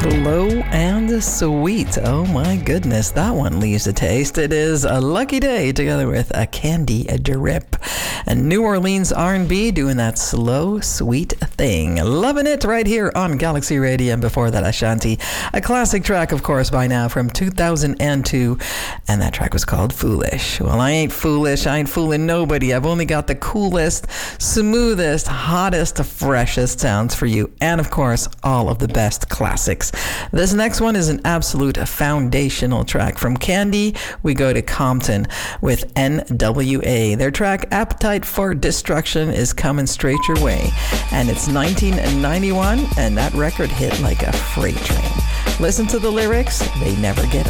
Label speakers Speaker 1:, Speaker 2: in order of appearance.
Speaker 1: Slow and sweet. Oh my goodness, that one leaves a taste. It is a Lucky Day together with a Candy Drip. And New Orleans R&B doing that slow, sweet thing. Loving it right here on Galaxy Radio. And before that, Ashanti. A classic track, of course, by now from 2002. And that track was called Foolish. Well, I ain't foolish. I ain't fooling nobody. I've only got the coolest, smoothest, hottest, freshest sounds for you. And of course, all of the best classics. This next one is an absolute foundational track. From Candy, we go to Compton with NWA. Their track Appetite for Destruction is coming straight your way. And it's 1991, and that record hit like a freight train. Listen to the lyrics, they never get